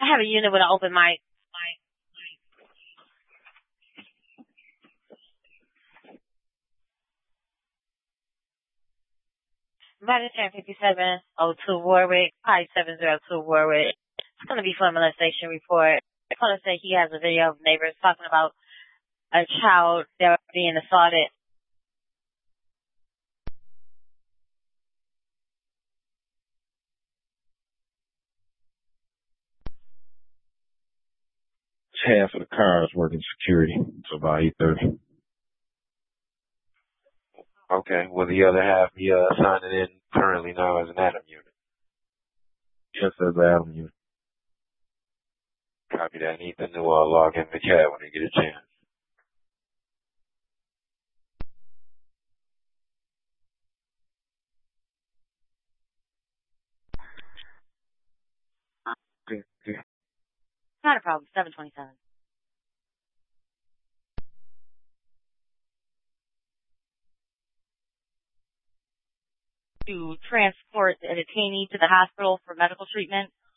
have a unit with an open mic. Madison 5702 Warwick, 5702 Warwick. It's going to be for a molestation report. I'm going to say he has a video of neighbors talking about a child that was being assaulted. Half of the cars working security. It's about 8:30. Okay. Well, the other half, he signing in currently now as an Adam unit. Just as an Adam unit. Copy that. Need the new log in the chat when they get a chance. Okay. Not a problem. 727. To transport the detainee to the hospital for medical treatment.